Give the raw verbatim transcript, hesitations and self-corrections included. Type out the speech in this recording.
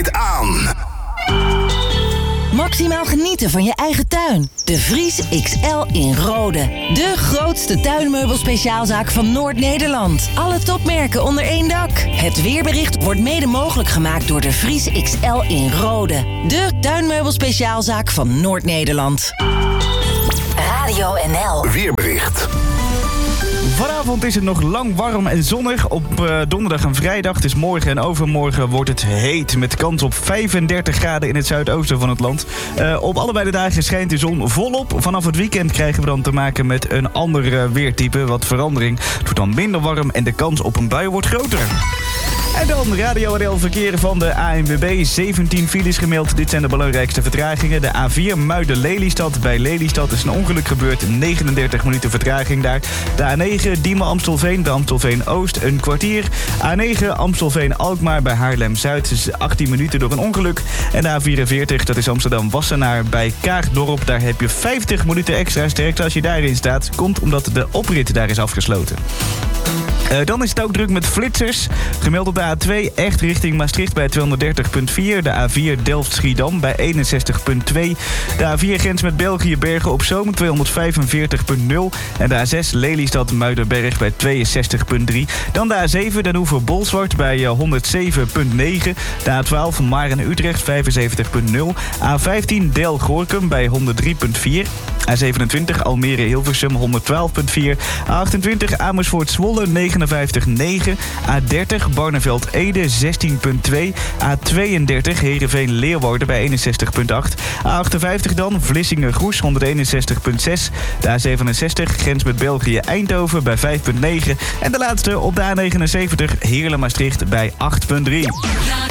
draait aan. Maximaal genieten van je eigen tuin. De Vries X L in Rode. De grootste tuinmeubelspeciaalzaak van Noord-Nederland. Alle topmerken onder één dak. Het weerbericht wordt mede mogelijk gemaakt door de Vries X L in Rode. De tuinmeubelspeciaalzaak van Noord-Nederland. Radio N L. Weerbericht. Vanavond is het nog lang warm en zonnig. Op uh, donderdag en vrijdag, dus morgen en overmorgen, wordt het heet. Met kans op vijfendertig graden in het zuidoosten van het land. Uh, op allebei de dagen schijnt de zon volop. Vanaf het weekend krijgen we dan te maken met een ander uh, weertype. Wat verandering. Het wordt dan minder warm en de kans op een bui wordt groter. En dan Radio N L verkeer van de A N W B. zeventien files gemeld. Dit zijn de belangrijkste vertragingen. De A vier Muiden-Lelystad. Bij Lelystad is een ongeluk gebeurd. negenendertig minuten vertraging daar. De A negen Diemen-Amstelveen. Bij Amstelveen-Oost een kwartier. A negen Amstelveen-Alkmaar bij Haarlem-Zuid. is achttien minuten door een ongeluk. En de A vierenveertig, dat is Amsterdam-Wassenaar. Bij Kaagdorp. Daar heb je vijftig minuten extra sterkte als je daarin staat. Komt omdat de oprit daar is afgesloten. Uh, dan is het ook druk met flitsers. Gemeld op de A twee echt richting Maastricht bij tweehonderddertig komma vier. De A vier Delft-Schiedam bij eenenzestig komma twee. De A vier grens met België Bergen op Zoom tweehonderdvijfenveertig komma nul. En de A zes Lelystad-Muidenberg bij tweeënzestig komma drie. Dan de A zeven Den Oever-Bolsward bij uh, honderdzeven komma negen. De A twaalf Maren-Utrecht vijfenzeventig komma nul. A vijftien Del-Gorkum bij honderdrie komma vier. A zevenentwintig Almere-Hilversum honderdtwaalf komma vier. A achtentwintig Amersfoort-Zwolle negenenvijftig komma negen. A dertig Barneveld-Ede zestien komma twee. A tweeëndertig Heerenveen-Leeuwarden bij eenenzestig komma acht. A achtenvijftig dan Vlissingen-Goes honderdeenenzestig komma zes. De A zevenenzestig grens met België-Eindhoven bij vijf komma negen. En de laatste op de A negenenzeventig Heerlen-Maastricht bij acht komma drie.